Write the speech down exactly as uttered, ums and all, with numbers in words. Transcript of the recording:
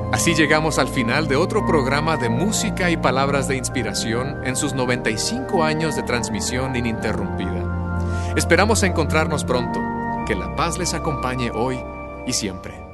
Así llegamos al final de otro programa de música y palabras de inspiración en sus noventa y cinco años de transmisión ininterrumpida. Esperamos encontrarnos pronto. Que la paz les acompañe hoy y siempre.